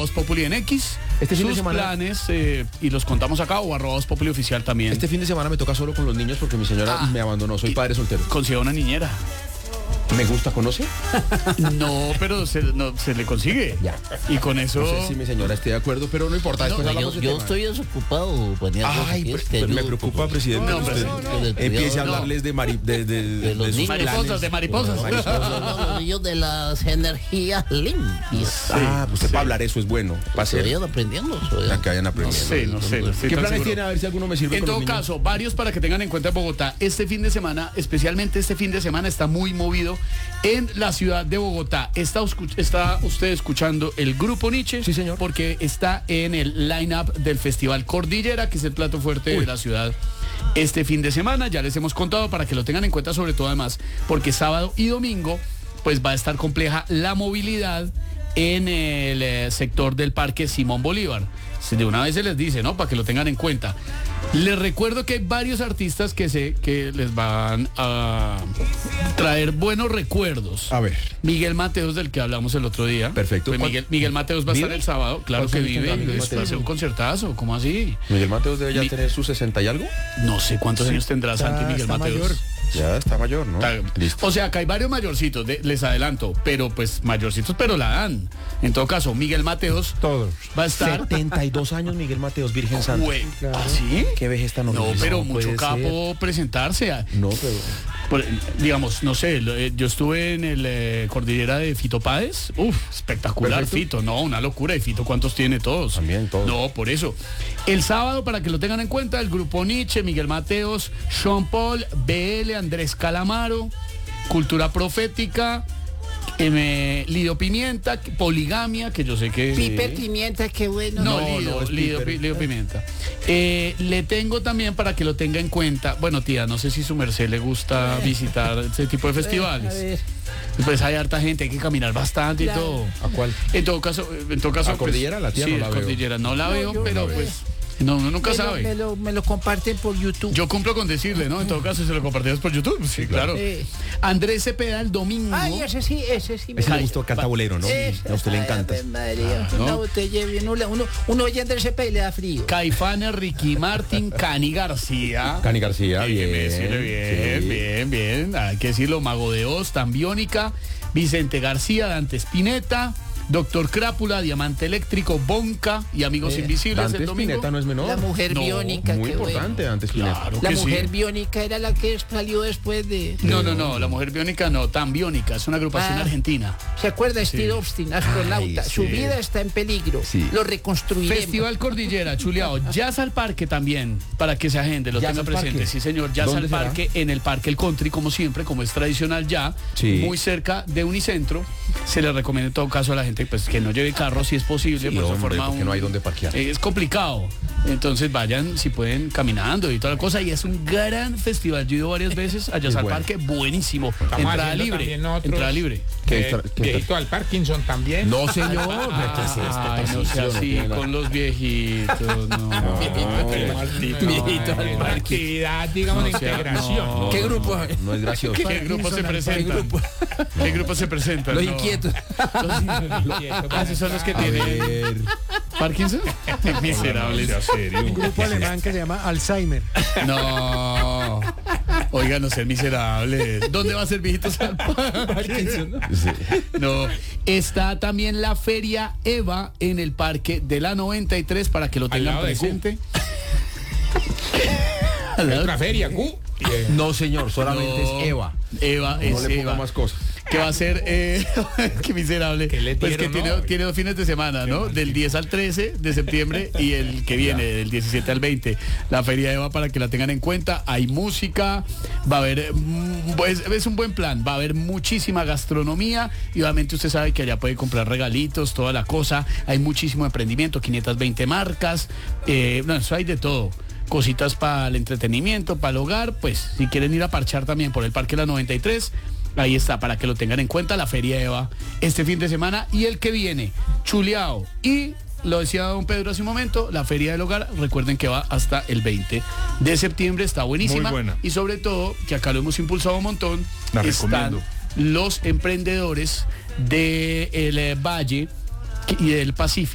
@Voz Populi en X. Este fin de sus semana planes y los contamos acá, o @Voz Populi oficial también. Este fin de semana me toca solo con los niños porque mi señora me abandonó. Soy padre soltero. Consiga una niñera. Me gusta, ¿conoce? No, pero se le consigue. Ya. Y con eso... No sé si mi señora esté de acuerdo, pero no importa. Después hablamos del Yo tema. estoy desocupado, poniendo. Ay, pues me preocupa, presidente. No, usted hombre, empiece a hablarles de los sus niños. Mariposas, de mariposas. Los niños de las energías limpias. Pues usted para hablar eso es bueno. Para hacer Vayan aprendiendo. ya que vayan aprendiendo. No sé. ¿Qué planes tiene? A ver si alguno me sirve. En con todo los niños. caso, varios para que tengan en cuenta en Bogotá. Este fin de semana, especialmente este fin de semana, está muy movido en la ciudad de Bogotá. Está usted escuchando el Grupo Nietzsche. Sí, señor. Porque está en el line-up del Festival Cordillera, que es el plato fuerte de la ciudad este fin de semana. Ya les hemos contado para que lo tengan en cuenta, sobre todo además, porque sábado y domingo pues va a estar compleja la movilidad en el sector del Parque Simón Bolívar. De una vez se les dice, ¿no? Para que lo tengan en cuenta. Les recuerdo que hay varios artistas que sé que les van a traer buenos recuerdos. A ver. Miguel Mateos, del que hablamos el otro día. Perfecto. Pues Miguel Mateos va a estar el sábado. Claro que ¿Cuántos años vive. tendrá Miguel Va a Mateos? hacer un concertazo. ¿Cómo así? Miguel Mateos debe ya tener sus 60 y algo. No sé cuántos años tendrá Santi Miguel Mateos. Mayor. Ya está mayor, ¿no? Listo. O sea, acá hay varios mayorcitos, les adelanto, pero pues mayorcitos, pero la dan. En todo caso, Miguel Mateos Todos. va a estar... 72 años Miguel Mateos, Virgen Santa. Güey, Claro. ¿así? Qué vejez tan No, horrible. pero No mucho puede capo presentarse. No, pero... Digamos, no sé, yo estuve en el Cordillera de Fito Páez. Espectacular. Perfecto. Fito, no, una locura. ¿Y Fito cuántos tiene? Todos. También, todos. No, por eso. El sábado, para que lo tengan en cuenta, el Grupo Nietzsche, Miguel Mateos, Sean Paul, BL, Andrés Calamaro, Cultura Profética, Lidio Pimienta, Poligamia, que yo sé que... Pipe Pimienta, qué bueno. No, es Lidio Pimienta. Le tengo también para que lo tenga en cuenta. Bueno, tía, no sé si su merced le gusta visitar ese tipo de festivales. A ver. Pues hay harta gente, hay que caminar bastante Claro. y todo. ¿A cuál? En todo caso, ¿A Cordillera? La tía sí, no la veo. Cordillera no la veo, yo pero no pues no, uno nunca Me sabe. lo comparten por YouTube. Yo cumplo con decirle, ¿no? En todo caso, se lo compartimos por YouTube. Sí, claro. Andrés Cepeda el domingo. Ay, ese sí. Ese le gustó, canta bolero, ¿no? A usted le encanta. Una ¿no? botella de vino, uno oye a Andrés Cepeda y le da frío. Caifanes, Ricky Martin, Cani García. Cani García, Hay que decirle bien. bien. Hay que decirlo, Mago de Oz, Tambiónica, Vicente García, Dante Spinetta, Doctor Crápula, Diamante Eléctrico, Bonca y Amigos Invisibles Dante el domingo. Spinetta no es menor. La mujer No, biónica, Muy qué importante, bueno. Dante Spinetta. Claro La que mujer sí. biónica era la que salió después de... No, la mujer biónica no, tan biónica, es una agrupación argentina. ¿Se acuerda? Steve Austin, astronauta. Ay, Su sí. vida está en peligro. Sí. Lo reconstruiremos. Festival Cordillera, chuleado. Jazz al Parque también, para que se agende, lo Jazz tenga al presente. Parque. Sí, señor, Jazz ¿Dónde al será? Parque, en el Parque El Country, como siempre, como es tradicional ya, Sí. muy cerca de Unicentro. Se le recomienda en todo caso a la gente pues que no lleve carro si es posible, Sí, pues se hombre, forma porque no hay dónde parquear. Es complicado. Entonces vayan, si pueden, caminando y toda la cosa. Y es un gran festival. Yo he ido varias veces a Jazz al bueno. Parque, buenísimo. Estamos Entrada haciendo libre. también nosotros. Entrada libre. Viejito al Parkinson también. No, señor. ¿Qué es esto? Ay, no sea así con los viejitos, no. Viejito al Una actividad, digamos, de No sea- integración. no. ¿Qué grupo? No es gracioso. ¿Qué grupo se presenta? ¿Qué grupo se presenta? Los No. inquietos. Esos son los que A tienen ver. Parkinson. Miserables. serio. Un grupo alemán que se llama Alzheimer. No. Oigan, no sean miserables. ¿Dónde va a ser viejitos al Parkinson? Sí. No. Está también la Feria Eva en el Parque de la 93 para que lo tengan lado de Q. presente. Otra feria, Q. No, señor, solamente No. es Eva. Eva No es le ponga Eva. más cosas. Que va a ser, qué miserable. Que le Pues que dieron, ¿no? tiene 2 fines de semana, ¿no? Del 10 al 13 de septiembre y el que viene, del 17 al 20. La Feria Eva, para que la tengan en cuenta. Hay música, va a haber, pues, es un buen plan. Va a haber muchísima gastronomía y obviamente usted sabe que allá puede comprar regalitos, toda la cosa. Hay muchísimo emprendimiento, 520 marcas. No, eso hay de todo. Cositas para el entretenimiento, para el hogar. Pues si quieren ir a parchar también por el Parque La 93, ahí está, para que lo tengan en cuenta, la Feria Eva este fin de semana y el que viene, chuleado. Y lo decía don Pedro hace un momento, la Feria del Hogar, recuerden que va hasta el 20 de septiembre, está buenísima. Muy buena. Y sobre todo, que acá lo hemos impulsado un montón, La están recomiendo. los emprendedores del Valle y del Pacífico.